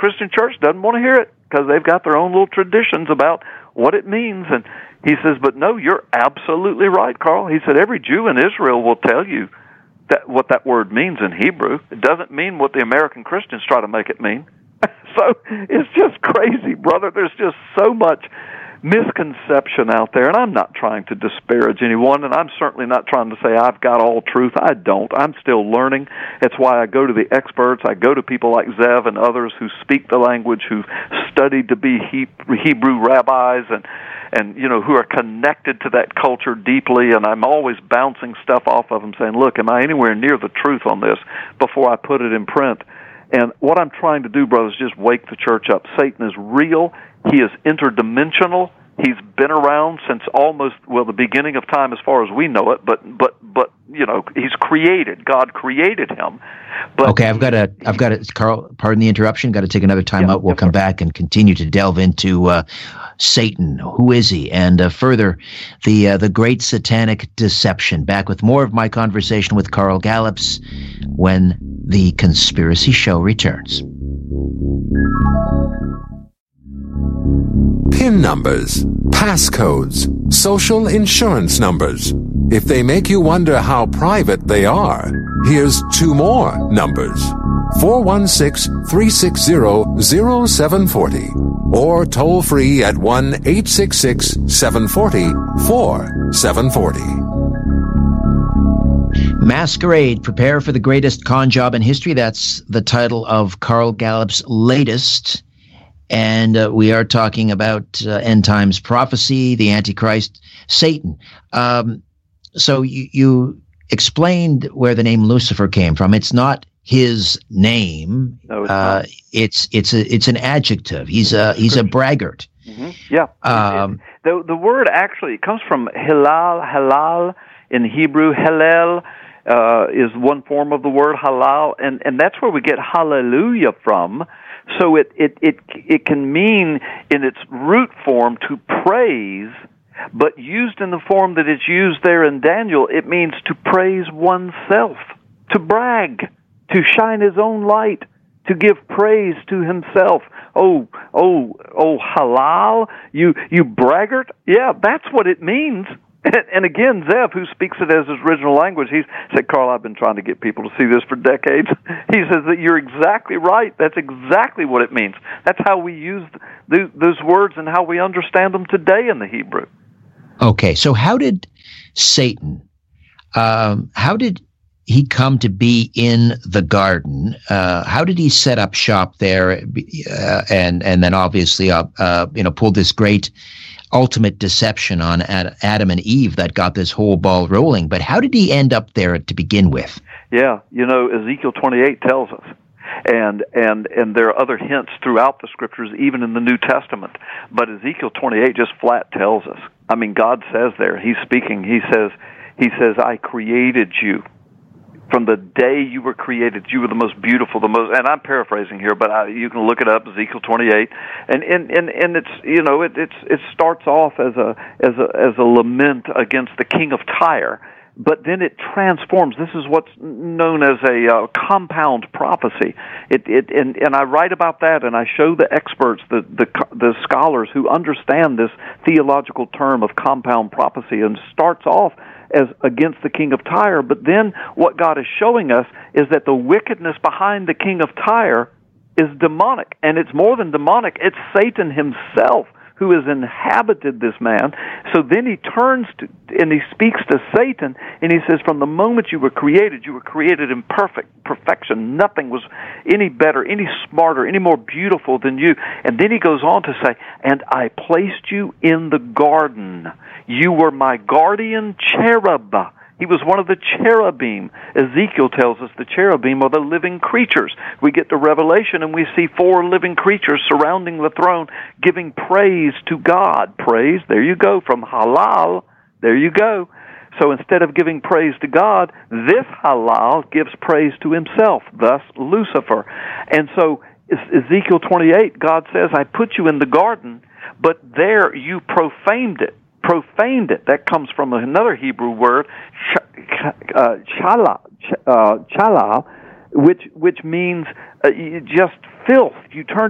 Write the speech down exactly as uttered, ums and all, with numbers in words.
Christian church doesn't want to hear it because they've got their own little traditions about what it means. And he says, but no, you're absolutely right, Carl. He said, every Jew in Israel will tell you that what that word means in Hebrew. It doesn't mean what the American Christians try to make it mean. So it's just crazy, brother. There's just so much misconception out there, and I'm not trying to disparage anyone, and I'm certainly not trying to say I've got all truth. I don't. I'm still learning. It's why I go to the experts. I go to people like Zev and others who speak the language, who studied to be Hebrew rabbis, and and you know, who are connected to that culture deeply, and I'm always bouncing stuff off of them, saying, look, am I anywhere near the truth on this before I put it in print? And what I'm trying to do, brothers, is just wake the church up. Satan is real. He is interdimensional. He's been around since almost, well, the beginning of time as far as we know it, but, but, but you know, he's created. God created him. But okay, I've got to, I've got to, Carl, pardon the interruption, got to take another time yeah, out. We'll yes, come sir. back and continue to delve into uh, Satan. Who is he? And uh, further, the uh, the great satanic deception. Back with more of my conversation with Carl Gallups when The Conspiracy Show returns. PIN numbers, passcodes, social insurance numbers. If they make you wonder how private they are, here's two more numbers. four one six, three six zero, zero seven four zero or toll free at one eight six six, seven four zero, four seven four zero. Masquerade, Prepare for the Greatest Con Job in History. That's the title of Carl Gallup's latest. And uh, we are talking about uh, end times prophecy, the Antichrist, Satan. Um, so you, you explained where the name Lucifer came from. It's not his name. No, it's uh, not. It's it's a it's an adjective. He's a he's a braggart. Mm-hmm. Yeah. Um, the the word actually, it comes from halal. Halal in Hebrew. Hallel uh, is one form of the word halal, and and that's where we get hallelujah from. So it, it, it, it can mean in its root form to praise, but used in the form that it's used there in Daniel, it means to praise oneself, to brag, to shine his own light, to give praise to himself. Oh, oh, oh, halal, you, you braggart? Yeah, that's what it means. And again, Zev, who speaks it as his original language, he said, Carl, I've been trying to get people to see this for decades. He says that you're exactly right. That's exactly what it means. That's how we use those words and how we understand them today in the Hebrew. Okay, so how did Satan, um, how did he come to be in the garden? Uh, how did he set up shop there, uh, and and then obviously, uh, uh, you know, pull this great ultimate deception on Ad- Adam and Eve that got this whole ball rolling? But how did he end up there to begin with? Yeah, you know, Ezekiel twenty-eight tells us, and and and there are other hints throughout the scriptures, even in the New Testament. But Ezekiel twenty-eight just flat tells us. I mean, God says there, He's speaking. He says, He says, I created you. From the day you were created, you were the most beautiful, the most, and I'm paraphrasing here, but I, you can look it up, Ezekiel twenty-eight, and and and, and it's, you know, it it's it starts off as a as a as a lament against the king of Tyre, but then it transforms. This is what's known as a uh, compound prophecy. It it and and I write about that, and I show the experts, the the the scholars who understand this theological term of compound prophecy, and starts off as against the king of Tyre, but then what God is showing us is that the wickedness behind the king of Tyre is demonic, and it's more than demonic, it's Satan himself who has inhabited this man. So then he turns to, and he speaks to Satan, and he says, from the moment you were created, you were created in perfect perfection. Nothing was any better, any smarter, any more beautiful than you. And then he goes on to say, and I placed you in the garden. You were my guardian cherub. He was one of the cherubim. Ezekiel tells us the cherubim are the living creatures. We get to Revelation and we see four living creatures surrounding the throne giving praise to God. Praise, there you go, from halal, there you go. So instead of giving praise to God, this halal gives praise to himself, thus Lucifer. And so Ezekiel twenty-eight, God says, I put you in the garden, but there you profaned it. Profaned it. That comes from another Hebrew word, uh, chala, uh, chala, which which means uh, just filth. You turned